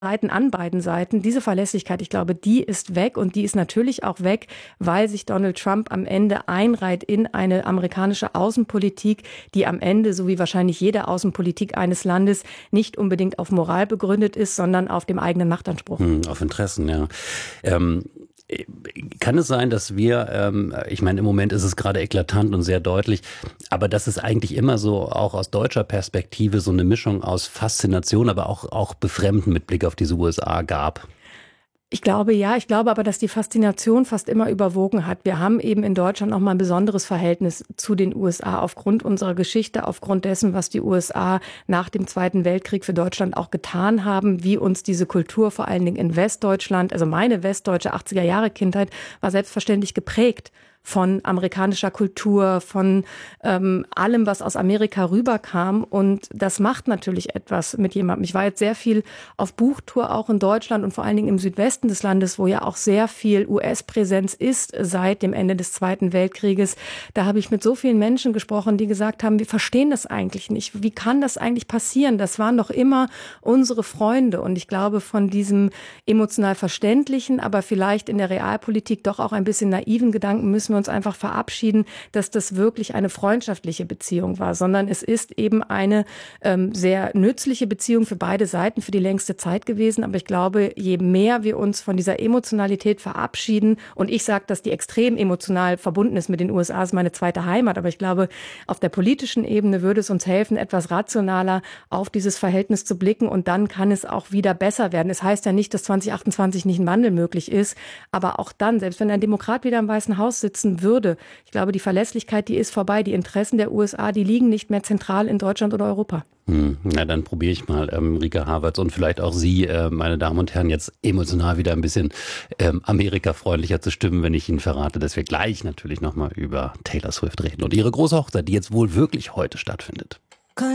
an beiden Seiten, diese Verlässlichkeit, ich glaube, die ist weg und die ist natürlich auch weg, weil sich Donald Trump am Ende einreiht in eine amerikanische Außenpolitik, die am Ende, so wie wahrscheinlich jede Außenpolitik eines Landes, nicht unbedingt auf Moral begründet ist, sondern auf dem eigenen Machtanspruch. Auf Interessen, ja. Kann es sein, dass wir, ich meine, im Moment ist es gerade eklatant und sehr deutlich, aber dass es eigentlich immer so auch aus deutscher Perspektive so eine Mischung aus Faszination, aber auch Befremden mit Blick auf diese USA gab? Ich glaube ja, ich glaube aber, dass die Faszination fast immer überwogen hat. Wir haben eben in Deutschland noch mal ein besonderes Verhältnis zu den USA aufgrund unserer Geschichte, aufgrund dessen, was die USA nach dem Zweiten Weltkrieg für Deutschland auch getan haben, wie uns diese Kultur vor allen Dingen in Westdeutschland, also meine westdeutsche 80er-Jahre-Kindheit war selbstverständlich geprägt von amerikanischer Kultur, von allem, was aus Amerika rüberkam. Und das macht natürlich etwas mit jemandem. Ich war jetzt sehr viel auf Buchtour, auch in Deutschland und vor allen Dingen im Südwesten des Landes, wo ja auch sehr viel US-Präsenz ist seit dem Ende des Zweiten Weltkrieges. Da habe ich mit so vielen Menschen gesprochen, die gesagt haben, wir verstehen das eigentlich nicht. Wie kann das eigentlich passieren? Das waren doch immer unsere Freunde. Und ich glaube, von diesem emotional verständlichen, aber vielleicht in der Realpolitik doch auch ein bisschen naiven Gedanken müssen wir uns einfach verabschieden, dass das wirklich eine freundschaftliche Beziehung war, sondern es ist eben eine sehr nützliche Beziehung für beide Seiten für die längste Zeit gewesen. Aber ich glaube, je mehr wir uns von dieser Emotionalität verabschieden, und ich sage, dass die extrem emotional verbunden ist mit den USA, ist meine zweite Heimat, aber ich glaube, auf der politischen Ebene würde es uns helfen, etwas rationaler auf dieses Verhältnis zu blicken, und dann kann es auch wieder besser werden. Es heißt ja nicht, dass 2028 nicht ein Wandel möglich ist, aber auch dann, selbst wenn ein Demokrat wieder im Weißen Haus sitzen würde, ich glaube, die Verlässlichkeit, die ist vorbei. Die Interessen der USA, die liegen nicht mehr zentral in Deutschland oder Europa. Na, dann probiere ich mal, Rika Havertz und vielleicht auch Sie, meine Damen und Herren, jetzt emotional wieder ein bisschen amerikafreundlicher zu stimmen, wenn ich Ihnen verrate, dass wir gleich natürlich nochmal über Taylor Swift reden und ihre große Hochzeit, die jetzt wohl wirklich heute stattfindet.